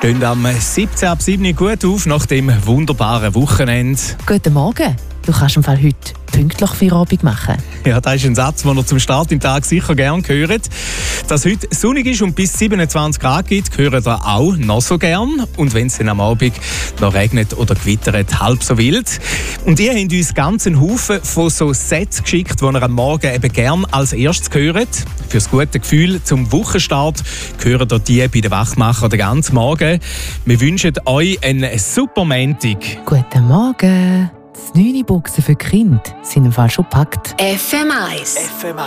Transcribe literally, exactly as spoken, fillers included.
Stehen am siebzehn ab sieben gut auf nach dem wunderbaren Wochenende. Guten Morgen. Du kannst im Fall heute pünktlich Feierabend machen. Ja, das ist ein Satz, den ihr zum Start im Tag sicher gerne hört. Dass heute sonnig ist und bis siebenundzwanzig Grad gibt, hören ihr auch noch so gern. Und wenn es dann am Abend noch regnet oder gewittert, halb so wild. Und ihr habt uns ganz einen Haufen von so Sätzen geschickt, die ihr am Morgen eben gern als erstes hört. Für das gute Gefühl zum Wochenstart hören ihr die bei den Wachmacher den ganzen Morgen. Wir wünschen euch einen super Montag. Guten Morgen. Die neue Boxen für Kinder sind im Fall schon gepackt. F M eins.